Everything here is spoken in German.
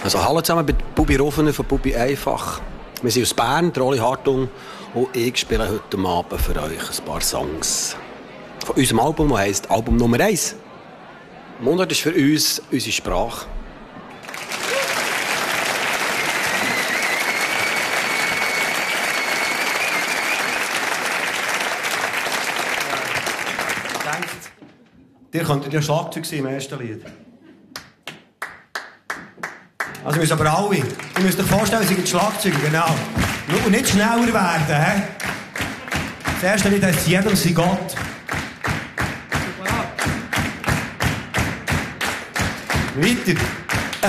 Also hallo zusammen bei Bubi Rufener von Bubi Einfach. Wir sind aus Bern, Rolli Hartung, und ich spiele heute Abend für euch ein paar Songs von unserem Album, das heisst Album Nummer 1. Mundart ist für uns unsere Sprache. Ihr könntet ja Schlagzeug sein im ersten Lied. Also müssen aber alle. Ihr müsst euch vorstellen, sie sind Schlagzeuger, genau. Und nicht schneller werden, hä? Das erste Lied heisst «Jeder sei Gott». Weiter.